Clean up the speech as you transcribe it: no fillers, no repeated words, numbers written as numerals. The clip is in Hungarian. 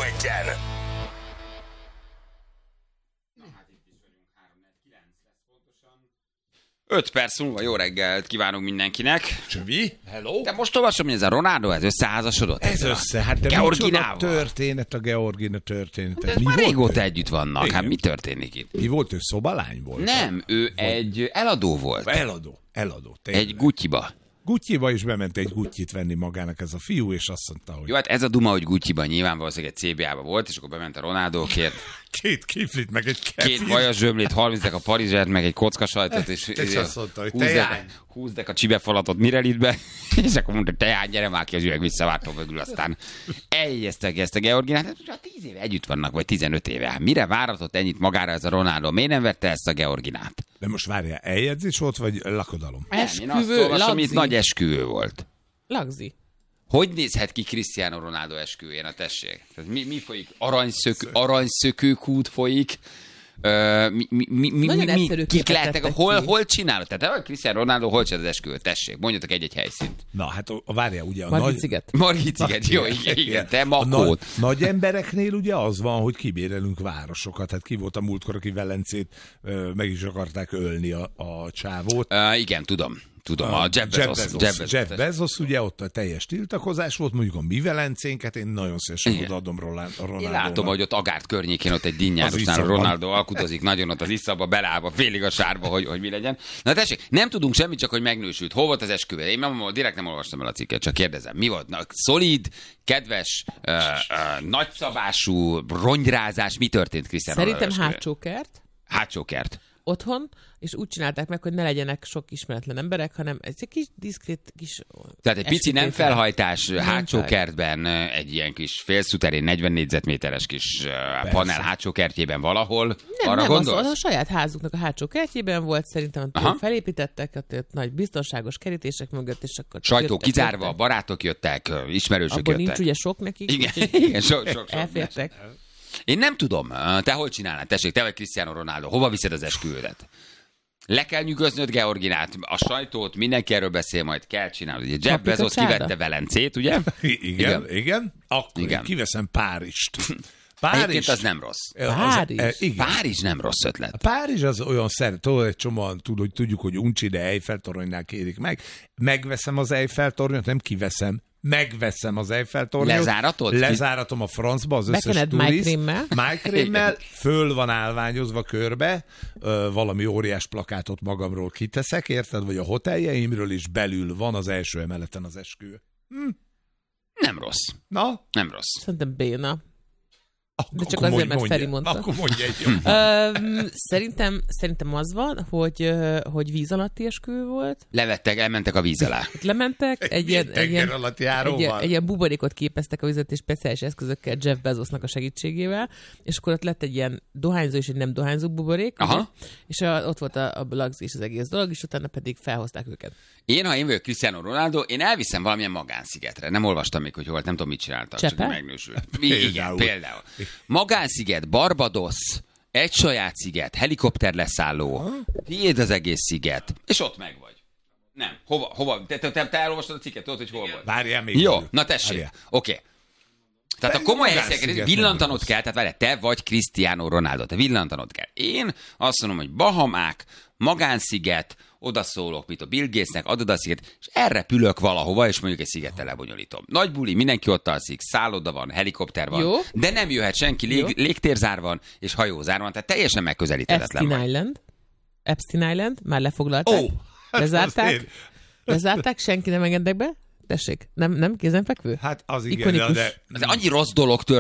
Egyen. 5 perc múlva jó reggelt kívánunk mindenkinek. Csövi, hello. De most olvasom, hogy ez a Ronaldo, ez összeházasodott. Ez össze, hát de Georginával. történet a Georgina története. De már régóta együtt vannak, igen. Hát mi történik itt? Mi volt, ő szobalány volt? Nem, ő egy eladó volt. Eladó. Egy Gucci-ba. Gucci-ba is bement egy Gucci-t venni magának ez a fiú, és azt mondta, hogy... Jó, hát ez a duma, hogy Gucci-ba nyilván valószínűleg egy CBA-ba volt, és akkor bement a Ronaldókért. 2 kiflit, meg egy kefir. 2 vajas zsömlét, 30 deka parizsert, meg egy kockasajtot, és azt mondta, hogy tejány. húzdek a csibefalatot Mirelitbe, és akkor mondta, tejány, gyere már ki az üveg, visszavártom mögül, aztán eljesztek ezt a Georginát. Hát 10 éve együtt vannak, vagy 15 éve. Hát mire váratott ennyit magára ez a Ronaldo? Miért nem vette ezt a Georginát? De most várjál, eljegyzés volt, vagy lakodalom? Nem, én azt olvasom, itt nagy esküvő volt. Lagzi. Hogy nézhet ki Cristiano Ronaldo esküvőjén, a tessék? Tehát mi folyik? Aranyszökőkút folyik. Kik lehetnek? Hol csinálod? Tehát Cristiano Ronaldo hol csinál az esküvőt? Tessék, mondjatok egy helyszínt. Na, hát várjál, ugye a Margit-sziget. Margit-sziget, jó, igen, te Makót. Nagy embereknél ugye az van, hogy kibérelünk városokat. Hát ki volt a múltkor, aki Velencét meg is akarták ölni a csávót. Igen, tudom, a Jeff Bezos, ugye ott a teljes tiltakozás volt, mondjuk a mi Velencénket, én nagyon szívesen odaadom Ronaldónak. Én látom, hogy ott Agárt környékén ott egy dinnyárosnál a Ronaldo alkudozik nagyon ott az iszaba, belába, félig a sárba, hogy mi legyen. Na tessék, nem tudunk semmit, csak hogy megnősült. Hol volt az esküvő? Én direkt nem olvastam el a cikket, csak kérdezem. Mi volt? Na, szolid, kedves, nagyszabású ronyrázás, mi történt Cristiano Ronaldo Szerintem hátsókert. Otthon, és úgy csinálták meg, hogy ne legyenek sok ismeretlen emberek, hanem ez egy kis diszkrét kis... Tehát egy pici nem felhajtás hátsó kertben, egy ilyen kis félszuterén 40 négyzetméteres kis panel hátsó kertjében valahol. Arra gondolsz? Az a saját házuknak a hátsó kertjében volt, szerintem felépítettek, ott nagy biztonságos kerítések mögött, és akkor... Sajtó kizárva, barátok jöttek, ismerősök abban jöttek. Nincs ugye sok nekik. Igen, sok. Elfértek. Én nem tudom, te hol csinálnád? Tessék, te vagy Cristiano Ronaldo, hova viszed az esküvődet? Le kell nyűgöznöd Georginát, a sajtót, mindenki erről beszél, majd kell csinálni. Ugye Jeff Bezos kivette Velencét, ugye? Igen. Akkor igen. Kiveszem Párizst. Egyébként az nem rossz. Párizs nem rossz ötlet. A Párizs az olyan egy csomóan tudjuk, hogy uncsi, de Eiffel-toronynál kérik meg. Megveszem az Eiffel-tornyot, nem kiveszem. Megveszem az Eiffel-tornyot. Lezáratod? Lezáratom a francba az összes turist. Májkrémmel. Föl van állványozva körbe. Valami óriás plakátot magamról kiteszek, érted? Vagy a hoteljeimről is belül van az első emeleten az esküvő. Nem rossz. Na? Nem rossz. Szerintem béna. De csak akkor azért, mert Feri mondta. Akkor mondj egy jó. Szerintem az van, hogy víz alatti esküvő volt. Elmentek a víz alá. Lementek, egy ilyen buborékot képeztek a vizet és speciális eszközökkel Jeff Bezosnak a segítségével, és akkor ott lett egy ilyen dohányzó és egy nem dohányzó buborék, és ott volt a lagzi és az egész dolog, és utána pedig felhozták őket. Ha én vagyok Cristiano Ronaldo, én elviszem valamilyen magánszigetre. Nem olvastam még, hogy hol, nem tudom, mit csináltak. Csepe? Csak megnősült. Igen, például. Magánsziget, Barbados, egy saját sziget, helikopter leszálló, tiéd az egész sziget, és ott meg vagy. Nem. Hova? Te elolvastad a cikket, tudod, hogy hol volt? Várjál még. Jó, na tessék. Oké. Tehát a komoly helyszíneket villantanod kell, tehát várjál, te vagy Cristiano Ronaldo, te villantanod kell. Én azt mondom, hogy Bahamák, magánsziget, odaszólok, mint a Bill Gatesnek, adod a sziget, és elrepülök valahova, és mondjuk egy szigettel lebonyolítom. Nagy buli, mindenki ott alszik, szálloda van, helikopter van, jó. De nem jöhet senki, légtérzár van, és hajózár van, tehát teljesen megközelíthetetlen van. Epstein Island, már lefoglalták, lezárták, senki nem engednek be. Tessék, nem kézenfekvő? Hát az igen, de... Ez annyi rossz dolog történt